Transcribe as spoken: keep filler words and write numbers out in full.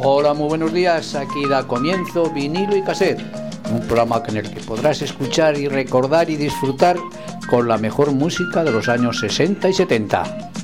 Hola, muy buenos días. Aquí da comienzo Vinilo y Cassette, un programa en el que podrás escuchar y recordar y disfrutar con la mejor música de los años sesenta y setenta.